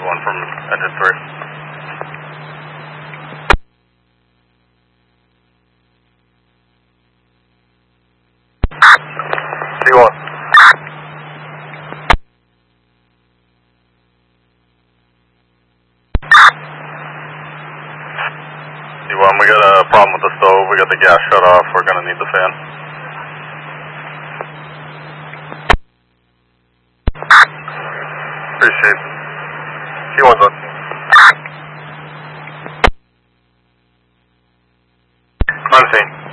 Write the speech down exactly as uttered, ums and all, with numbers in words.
one from engine three. C one. C one, we got a problem with the stove. We got the gas shut off. We're going to need the fan. Appreciate it. C one's on. On the scene.